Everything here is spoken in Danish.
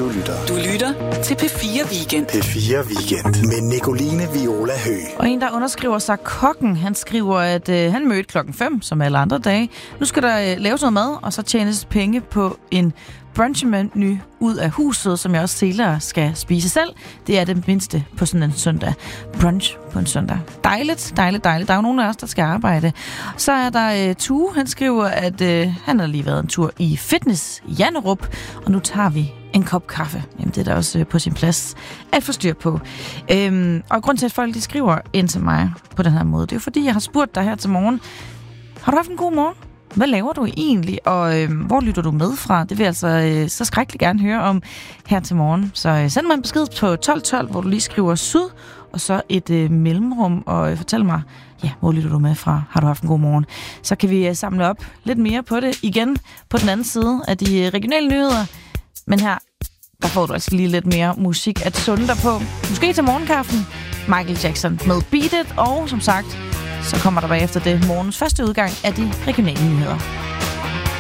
Du lytter. Du lytter til P4 Weekend. P4 Weekend med Nicoline Viola Høgh. Og en, der underskriver sig kokken, han skriver, at han mødte klokken 5, som alle andre dage. Nu skal der laves noget mad, og så tjenes penge på en brunchmenu ud af huset, som jeg også senere skal spise selv. Det er det mindste på sådan en søndag. Brunch på en søndag. Dejligt, dejligt, dejligt. Der er jo nogen af os, der skal arbejde. Så er der Tue, han skriver, at han har lige været en tur i Fitness Janderup, og nu tager vi en kop kaffe. Jamen, det er da også på sin plads at få styr på. Og grund til, at folk de skriver ind til mig på den her måde, det er jo fordi, jeg har spurgt dig her til morgen, har du haft en god morgen? Hvad laver du egentlig, og hvor lytter du med fra? Det vil jeg altså så skrækkeligt gerne høre om her til morgen. Så send mig en besked på 1212, hvor du lige skriver syd, og så et mellemrum, og fortæl mig, ja, hvor lytter du med fra? Har du haft en god morgen? Så kan vi samle op lidt mere på det igen på den anden side af de regionale nyheder. Men her, der får du altså lige lidt mere musik at sunde dig på. Måske til morgenkaffen. Michael Jackson med Beat It, og som sagt, så kommer der bagefter det morgens første udgang af de regionale nyheder.